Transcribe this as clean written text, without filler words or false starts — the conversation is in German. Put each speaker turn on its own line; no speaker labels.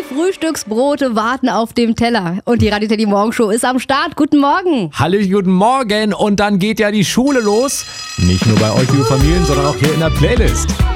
Frühstücksbrote warten auf dem Teller. Und die Radio Teddy Morgenshow ist am Start. Guten Morgen.
Hallo, guten Morgen. Und dann geht ja die Schule los. Nicht nur bei euch, liebe Familien, sondern auch hier in der Playlist.